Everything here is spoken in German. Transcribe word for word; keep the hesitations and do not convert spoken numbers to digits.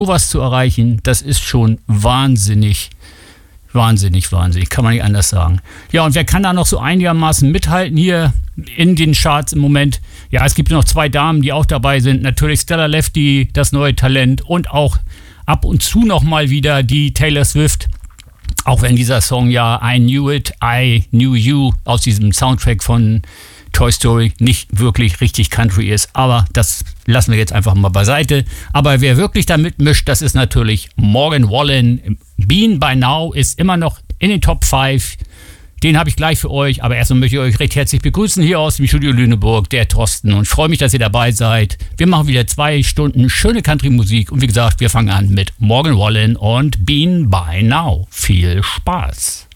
sowas zu erreichen, das ist schon wahnsinnig, wahnsinnig, wahnsinnig, kann man nicht anders sagen. Ja, und wer kann da noch so einigermaßen mithalten hier in den Charts im Moment? Ja, es gibt noch zwei Damen, die auch dabei sind. Natürlich Stella Lefty, das neue Talent, und auch ab und zu noch mal wieder die Taylor Swift. Auch wenn dieser Song ja I Knew It, I Knew You aus diesem Soundtrack von Toy Story nicht wirklich richtig Country ist. Aber das lassen wir jetzt einfach mal beiseite. Aber wer wirklich da mitmischt, das ist natürlich Morgan Wallen. Bean by Now ist immer noch in den Top fünf. Den habe ich gleich für euch. Aber erstmal möchte ich euch recht herzlich begrüßen hier aus dem Studio Lüneburg, der Thorsten. Und freue mich, dass ihr dabei seid. Wir machen wieder zwei Stunden schöne Country-Musik. Und wie gesagt, wir fangen an mit Morgan Wallen und Bean by Now. Viel Spaß!